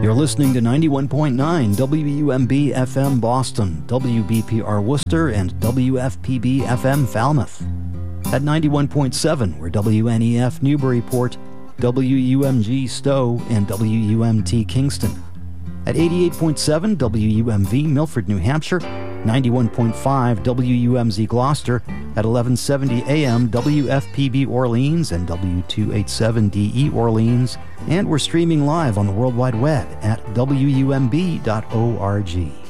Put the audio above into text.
You're listening to 91.9 WUMB FM Boston, WBPR Worcester, and WFPB FM Falmouth. At 91.7, we're WNEF Newburyport, WUMG Stowe, and WUMT Kingston. At 88.7 WUMV Milford, New Hampshire, 91.5 WUMZ Gloucester, at 1170 AM WFPB Orleans and W287DE Orleans, and we're streaming live on the World Wide Web at WUMB.org.